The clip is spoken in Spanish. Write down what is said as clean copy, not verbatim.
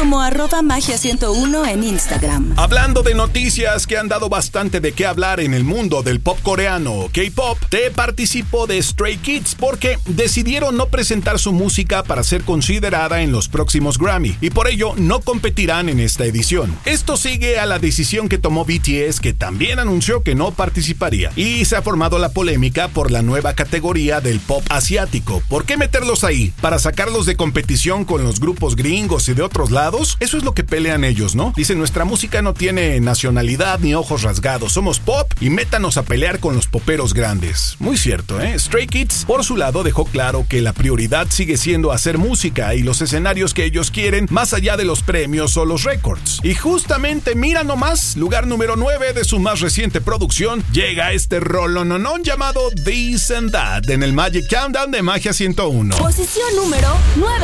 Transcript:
como @magia101 en Instagram. Hablando de noticias que han dado bastante de qué hablar en el mundo del pop coreano K-pop, te participo de Stray Kids porque decidieron no presentar su música para ser considerada en los próximos Grammy y por ello no competirán en esta edición. Esto sigue a la decisión que tomó BTS, que también anunció que no participaría, y se ha formado la polémica por la nueva categoría del pop asiático. ¿Por qué meterlos ahí? ¿Para sacarlos de competición con los grupos gringos y de otros lados? Eso es lo que pelean ellos, ¿no? Dicen, nuestra música no tiene nacionalidad ni ojos rasgados, somos pop y métanos a pelear con los poperos grandes. Muy cierto, ¿eh? Stray Kids, por su lado, dejó claro que la prioridad sigue siendo hacer música y los escenarios que ellos quieren, más allá de los premios o los récords. Y justamente, mira nomás, lugar número 9 de su más reciente producción, llega este rolononón llamado This and That en el Magic Countdown de Magia 101. Posición número 9.